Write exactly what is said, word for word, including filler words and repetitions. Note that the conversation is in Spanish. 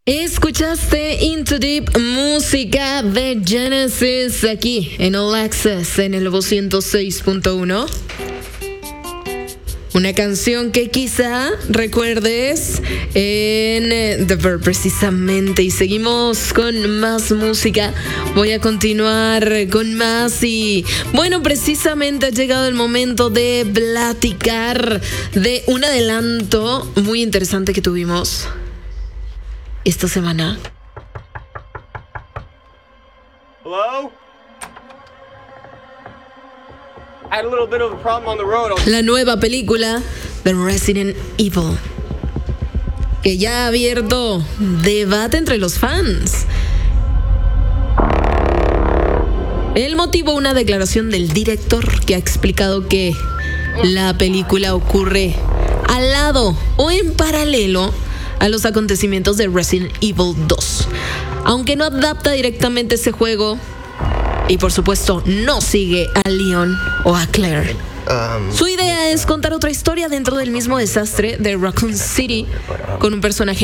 Escuchaste Into Deep, música de Genesis, aquí en All Access, en el ciento seis punto uno. Una canción que quizá recuerdes en The Verb precisamente. Y seguimos con más música. Voy a continuar con más y bueno, precisamente ha llegado el momento de platicar de un adelanto muy interesante que tuvimos esta semana. Hello? I had a little bit of a problem on the road. La nueva película de Resident Evil, que ya ha abierto debate entre los fans. El motivo, una declaración del director que ha explicado que la película ocurre al lado o en paralelo a los acontecimientos de Resident Evil dos. Aunque no adapta directamente ese juego y por supuesto no sigue a Leon o a Claire. Su idea es contar otra historia dentro del mismo desastre de Raccoon City con un personaje